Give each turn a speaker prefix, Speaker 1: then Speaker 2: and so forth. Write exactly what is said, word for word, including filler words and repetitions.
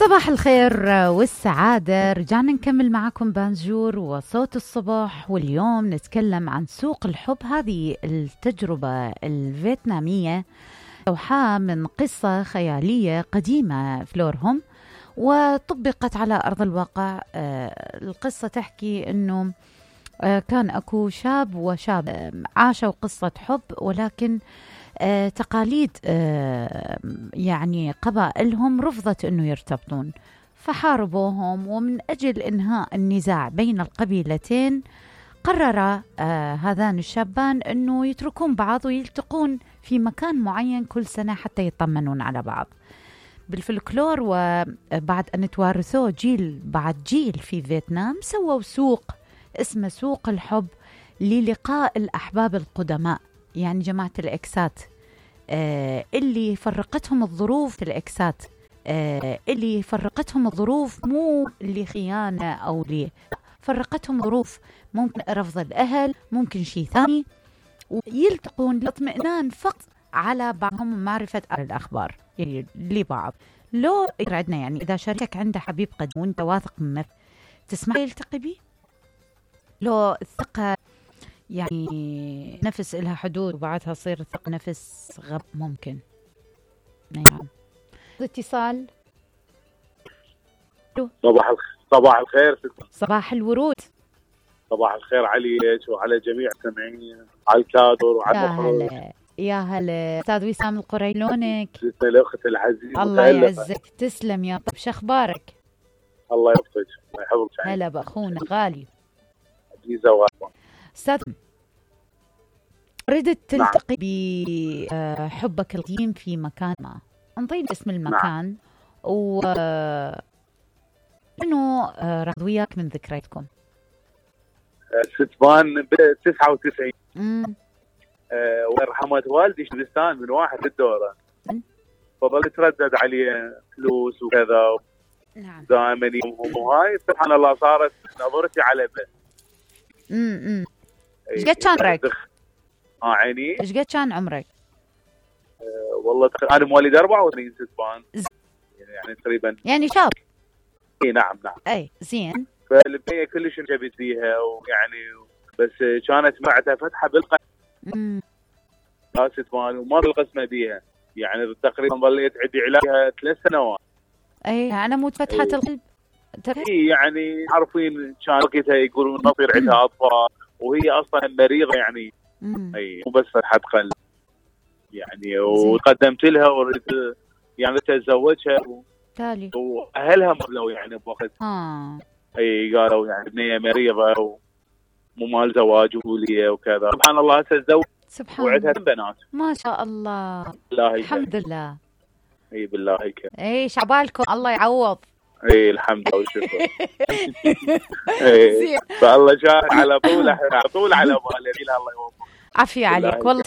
Speaker 1: صباح الخير والسعادة. رجعنا نكمل معكم بانجور وصوت الصبح، واليوم نتكلم عن سوق الحب. هذه التجربة الفيتنامية توحى من قصة خيالية قديمة فلورهم وطبقت على أرض الواقع. القصة تحكي أنه كان أكو شاب وشاب عاشوا قصة حب، ولكن آه تقاليد آه يعني قبائلهم رفضت أنه يرتبطون، فحاربوهم. ومن أجل إنهاء النزاع بين القبيلتين قرر آه هذان الشابان أنه يتركون بعض ويلتقون في مكان معين كل سنة حتى يطمنون على بعض. بالفلكلور وبعد أن توارثوه جيل بعد جيل في فيتنام، سووا سوق اسمه سوق الحب للقاء الأحباب القدماء، يعني جماعة الإكسات آه اللي فرقتهم الظروف الإكسات آه اللي فرقتهم الظروف مو لخيانة أو لي فرقتهم ظروف، ممكن رفض الأهل، ممكن شيء ثاني، ويلتقون لاطمئنان فقط على بعضهم ومعرفة الأخبار يعني لبعض. لو يرعدنا يعني إذا شريكك عنده حبيب قديم وانت واثق منه تسمع يلتقي بيه، لو الثقة يعني نفس إلها حدود وبعدها تصير الثقة نفس غب ممكن. نعم. اتصال.
Speaker 2: صباح الخير. صباح الخير.
Speaker 1: صباح الورود.
Speaker 2: صباح الخير عليك وعلى جميع السامعين، على الكادر وعلى المخرج.
Speaker 1: يا هلا أستاذ وسام القريلونك.
Speaker 2: جزء الأخت العزيزة.
Speaker 1: الله يعزك. تسلم يا طب. شخبارك؟
Speaker 2: الله يحفظك. الله يحفظك.
Speaker 1: هلا بأخونا غالي.
Speaker 2: عزيزة وأخوان.
Speaker 1: أستاذ ردت تلتقي بحبك القديم في مكان ما، انطيني اسم المكان. نعم. و انه رد وياك من ذكرياتكم.
Speaker 2: ستبان ب تسعة وتسعين.
Speaker 1: امم
Speaker 2: أه ورحمة والدي شبستان من واحد في الدورة، فظل يتردد عليه فلوس وكذا.
Speaker 1: نعم.
Speaker 2: دائما يومهم، وهاي سبحان الله صارت نظرتي على به.
Speaker 1: امم ايش قد كان عمرك؟
Speaker 2: اه عيني.
Speaker 1: ايش قد كان عمرك؟
Speaker 2: أه والله انا مواليد أربعة وثمانين ستبان، يعني تقريبا
Speaker 1: يعني شاب.
Speaker 2: اي نعم نعم.
Speaker 1: اي زين.
Speaker 2: فالبنية كلش انجبت فيها، ويعني بس كانت معتها فتحة بالقلب.
Speaker 1: امم
Speaker 2: ستبان وما بالقسمة بيها، يعني تقريبا ظليت عندي علاجها ثلاث سنوات.
Speaker 1: اي انا مو فتحة القلب.
Speaker 2: اي يعني عارفين كان لقيتها يقولون نصير عندها اطفال وهي اصلا مريضه، يعني اي مو بس فتحة قلب يعني. وقدمت لها وردت يعني تتزوجها
Speaker 1: تالي،
Speaker 2: واهلها مبلوا يعني بوقت.
Speaker 1: اه
Speaker 2: اي قالوا يعني ابنيه مريضه ومو مال زواج ووليه وكذا. سبحان الله هسه تزوج
Speaker 1: سبحان
Speaker 2: وعندها
Speaker 1: الله
Speaker 2: بنات
Speaker 1: ما شاء الله.
Speaker 2: الله
Speaker 1: الحمد لله.
Speaker 2: اي بالله هيك.
Speaker 1: اي شعبالكم الله يعوض.
Speaker 2: اي الحمد لله والشكر. اي فالله شاهد على طول على طول على بالي. الله يوفقك.
Speaker 1: عافية عليك والله.